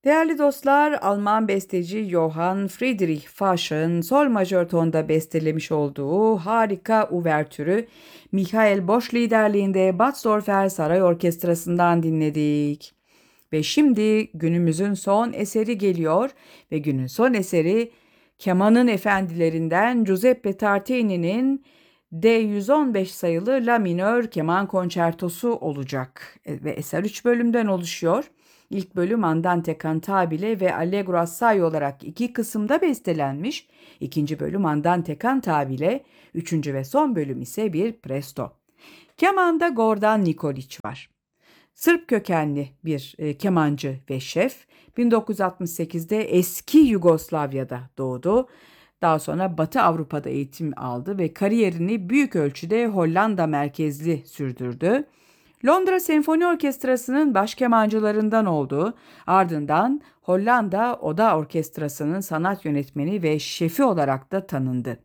Değerli dostlar, Alman besteci Johann Friedrich Fasch'ın sol majör tonda bestelemiş olduğu harika uvertürü Michael Bosch liderliğinde Bad Zorfer Saray Orkestrası'ndan dinledik. Ve şimdi günümüzün son eseri geliyor ve günün son eseri kemanın efendilerinden Giuseppe Tartini'nin D115 sayılı La minör keman konçertosu olacak ve eser 3 bölümden oluşuyor. İlk bölüm Andante cantabile ve Allegro assai olarak iki kısımda bestelenmiş. İkinci bölüm Andante cantabile, üçüncü ve son bölüm ise bir presto. Kemanda Gordan Nikolic var. Sırp kökenli bir kemancı ve şef. 1968'de eski Yugoslavya'da doğdu. Daha sonra Batı Avrupa'da eğitim aldı ve kariyerini büyük ölçüde Hollanda merkezli sürdürdü. Londra Senfoni Orkestrası'nın baş kemancılarından oldu. Ardından Hollanda Oda Orkestrası'nın sanat yönetmeni ve şefi olarak da tanındı.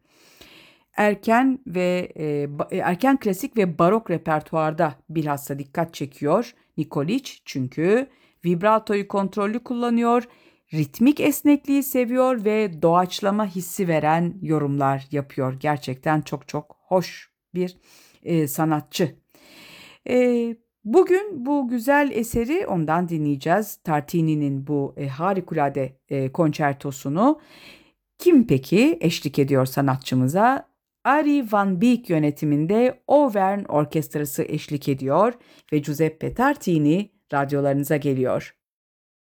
Erken klasik ve barok repertuarda bilhassa dikkat çekiyor Nikolic, çünkü vibratoyu kontrollü kullanıyor, ritmik esnekliği seviyor ve doğaçlama hissi veren yorumlar yapıyor. Gerçekten çok çok hoş bir sanatçı. Bugün bu güzel eseri ondan dinleyeceğiz. Tartini'nin bu harikulade konçertosunu. Kim peki eşlik ediyor sanatçımıza? Ari Van Beek yönetiminde Auvergne Orkestrası eşlik ediyor ve Giuseppe Tartini radyolarınıza geliyor.